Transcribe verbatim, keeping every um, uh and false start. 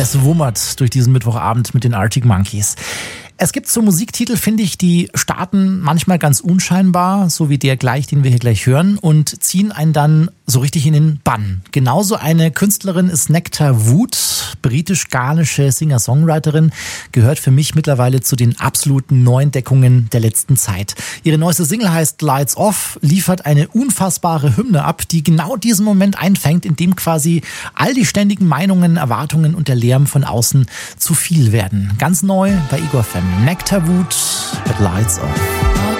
Es wummert durch diesen Mittwochabend mit den Arctic Monkeys. Es gibt so Musiktitel, finde ich, die starten manchmal ganz unscheinbar, so wie der gleich, den wir hier gleich hören, und ziehen einen dann so richtig in den Bann. Genauso eine Künstlerin ist Nectar Wood, britisch-ghanaische Singer-Songwriterin, gehört für mich mittlerweile zu den absoluten Neuentdeckungen der letzten Zeit. Ihre neueste Single heißt Lights Off, liefert eine unfassbare Hymne ab, die genau diesen Moment einfängt, in dem quasi all die ständigen Meinungen, Erwartungen und der Lärm von außen zu viel werden. Ganz neu bei Igor F M. Nectar Wood mit Lights Off.